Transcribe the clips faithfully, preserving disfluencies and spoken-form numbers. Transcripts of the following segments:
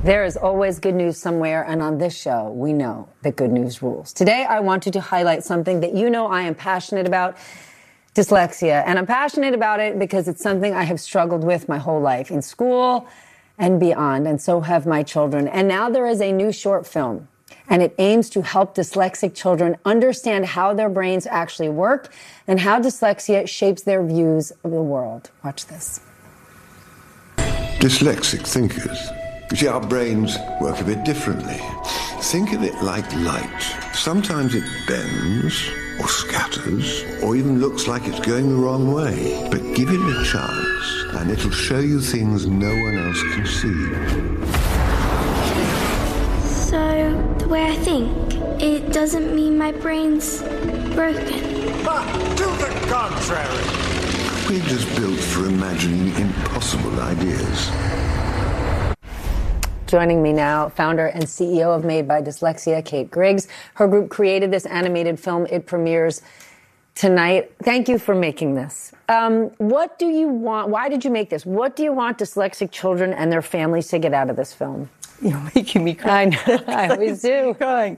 There is always good news somewhere, and on this show, we know that good news rules. Today, I wanted to highlight something that you know I am passionate about, dyslexia. And I'm passionate about it because it's something I have struggled with my whole life, in school and beyond, and so have my children. And now there is a new short film, and it aims to help dyslexic children understand how their brains actually work and how dyslexia shapes their views of the world. Watch this. Dyslexic thinkers. You see, our brains work a bit differently. Think of it like light. Sometimes it bends, or scatters, or even looks like it's going the wrong way. But give it a chance, and it'll show you things no one else can see. So, the way I think, it doesn't mean my brain's broken. But to the contrary. We're just built for imagining impossible ideas. Joining me now, founder and C E O of Made by Dyslexia, Kate Griggs. Her group created this animated film. It premieres tonight. Thank you for making this. Um, what do you want? Why did you make this? What do you want dyslexic children and their families to get out of this film? You're making me cry. I know. I always do. Crying.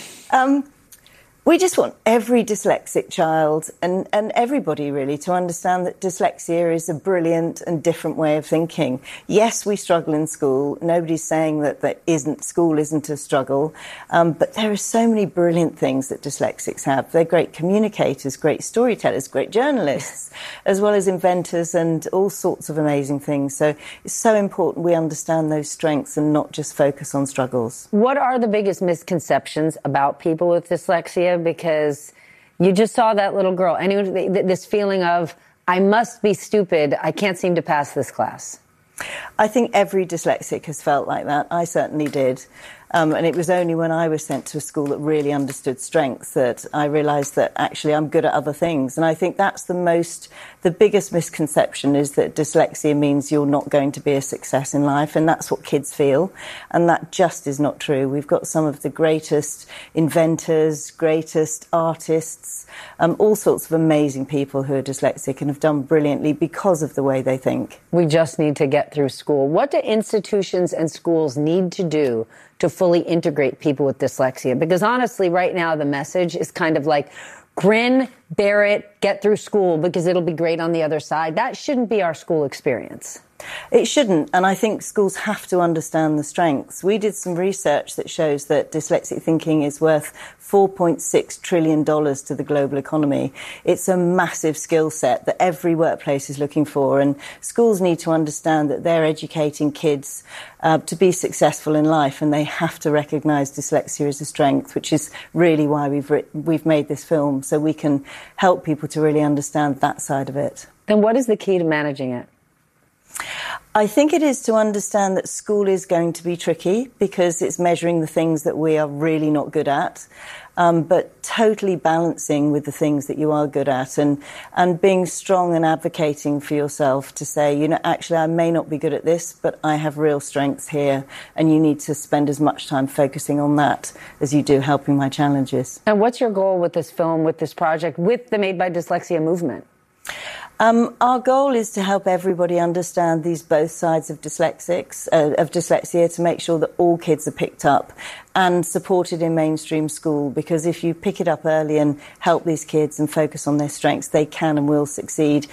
Um, we just want every dyslexic child and, and everybody really to understand that dyslexia is a brilliant and different way of thinking. Yes, we struggle in school. Nobody's saying that that isn't, school isn't a struggle. Um, but there are so many brilliant things that dyslexics have. They're great communicators, great storytellers, great journalists, as well as inventors and all sorts of amazing things. So it's so important we understand those strengths and not just focus on struggles. What are the biggest misconceptions about people with dyslexia? Because you just saw that little girl, and this feeling of, I must be stupid, I can't seem to pass this class. I think every dyslexic has felt like that. I certainly did. Um, and it was only when I was sent to a school that really understood strengths that I realised that actually I'm good at other things. And I think that's the most, the biggest misconception is that dyslexia means you're not going to be a success in life. And that's what kids feel. And that just is not true. We've got some of the greatest inventors, greatest artists, um, all sorts of amazing people who are dyslexic and have done brilliantly because of the way they think. We just need to get through school. What do institutions and schools need to do to fully integrate people with dyslexia? Because honestly, right now, the message is kind of like, grin, bear it, get through school because it'll be great on the other side. That shouldn't be our school experience. It shouldn't, and I think schools have to understand the strengths. We did some research that shows that dyslexic thinking is worth four point six trillion dollars to the global economy. It's a massive skill set that every workplace is looking for, and schools need to understand that they're educating kids uh, to be successful in life, and they have to recognise dyslexia as a strength, which is really why we've written, we've made this film, so we can help people to really understand that side of it. Then what is the key to managing it? I think it is to understand that school is going to be tricky because it's measuring the things that we are really not good at, um, but totally balancing with the things that you are good at and, and being strong and advocating for yourself to say, you know, actually, I may not be good at this, but I have real strengths here, and you need to spend as much time focusing on that as you do helping my challenges. And what's your goal with this film, with this project, with the Made by Dyslexia movement? Um, our goal is to help everybody understand these both sides of dyslexics, uh, of dyslexia, to make sure that all kids are picked up and supported in mainstream school, because if you pick it up early and help these kids and focus on their strengths, they can and will succeed.